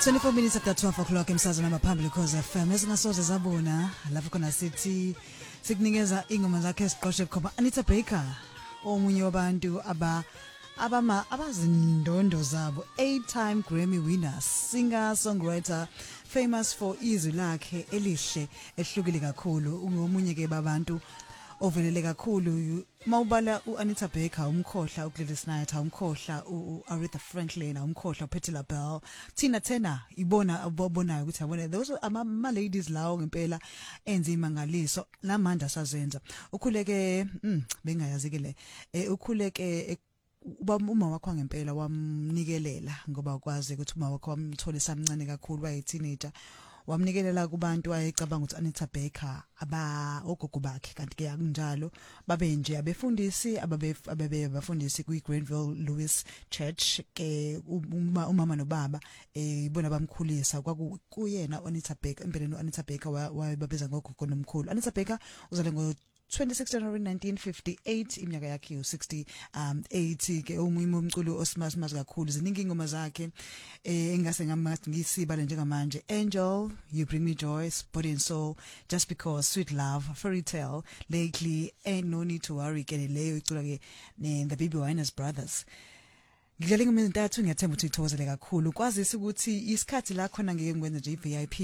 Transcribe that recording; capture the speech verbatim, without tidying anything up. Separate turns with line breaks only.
twenty-four minutes after twelve o'clock emsazweni amaphambili Khosi F M esingasoze zabona lapho khona sithi sikunikeza ingoma zakhe esiqoshe khoma Anita Baker omunye wabantu aba abama abazindondo zabo eight time Grammy winner, singer songwriter famous for izwi lakhe elihle ehlukile kakhulu. Ungomunye ke babantu ovelele kakhulu mawubala uAnita Baker, umkhohla uGladys Knight, umkhohla uAretha Franklin, umkhohla uPatty LaBelle, Tina Turner, ibona abobonayo ukuthi abone those ama ladies lawo ngempela enza imangaliso namanda sazenza. Ukhuleke mm bengayazi ke le eh ukhuleke uba uma wakho ngempela wamnikelela ngoba ukwazi ukuthi uma wakho wamthola esamncane kakhulu waye teenager, wamnikelela kubantu ayecabanga ukuthi Anita Baker aba ogogo bakhe, kanti ke akunjalo babe nje abefundisi ababe ababe abafundisi ku Granville Lewis Church ke uma umama nobaba eh ibona bamkhulisa kwakuyena Anita Baker. Empeleni uAnita Baker wababeza ngogogo nomkhulu. Anita Baker uzale ngo twenty-sixth January nineteen fifty-eight, iminyaka yakhe u-sixty-eight ke umumo umculo osimasimasi kakhulu. Ziningi ingoma zakhe eh engase ngisiba njengamanje: Angel, You Bring Me Joy, Body and Soul, Just Because, Sweet Love, Fairy Tale, Lately, Ain't No Need to Worry ke leyo icula ke The Baby Winers Brothers. Ngidlale ngomeni ntathu, ngiyathemba ukuthi ithokozele kakhulu kwazisa ukuthi isikhathi la khona ngeke ngikwenze nje i-V I P